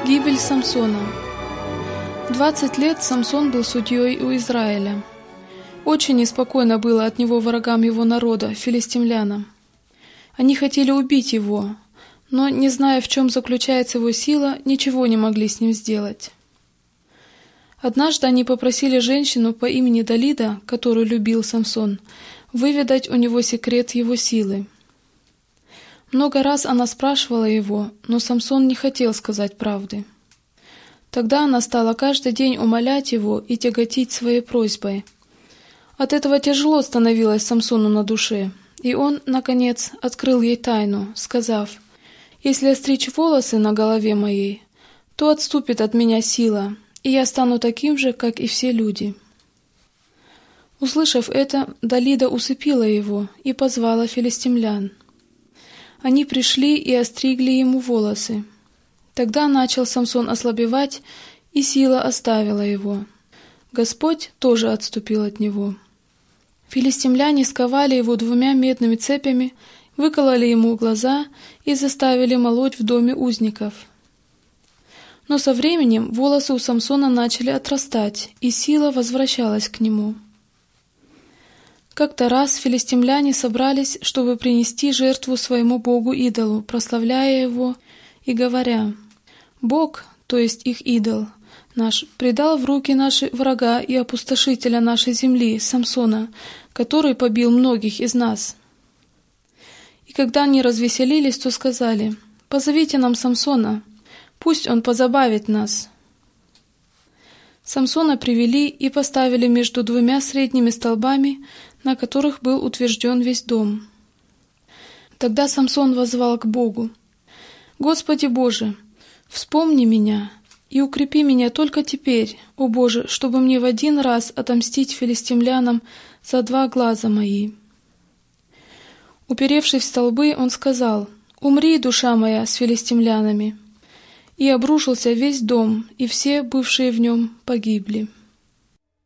Гибель Самсона. 20 лет Самсон был судьей у Израиля. Очень неспокойно было от него врагам его народа, филистимлянам. Они хотели убить его, но, не зная, в чем заключается его сила, ничего не могли с ним сделать. Однажды они попросили женщину по имени Далида, которую любил Самсон, выведать у него секрет его силы. Много раз она спрашивала его, но Самсон не хотел сказать правды. Тогда она стала каждый день умолять его и тяготить своей просьбой. От этого тяжело становилось Самсону на душе, и он, наконец, открыл ей тайну, сказав: «Если остричь волосы на голове моей, то отступит от меня сила, и я стану таким же, как и все люди». Услышав это, Далида усыпила его и позвала филистимлян. Они пришли и остригли ему волосы. Тогда начал Самсон ослабевать, и сила оставила его. Господь тоже отступил от него. Филистимляне сковали его 2 медными цепями, выкололи ему глаза и заставили молоть в доме узников. Но со временем волосы у Самсона начали отрастать, и сила возвращалась к нему. Как-то раз филистимляне собрались, чтобы принести жертву своему богу-идолу, прославляя его и говоря: «Бог, то есть их идол, наш, предал в руки наши врага и опустошителя нашей земли, Самсона, который побил многих из нас». И когда они развеселились, то сказали: «Позовите нам Самсона, пусть он позабавит нас». Самсона привели и поставили между 2 средними столбами, на которых был утвержден весь дом. Тогда Самсон воззвал к Богу: «Господи Боже, вспомни меня и укрепи меня только теперь, о Боже, чтобы мне в один раз отомстить филистимлянам за 2 глаза мои». Уперевшись в столбы, он сказал: «Умри, душа моя, с филистимлянами». И обрушился весь дом, и все, бывшие в нем, погибли.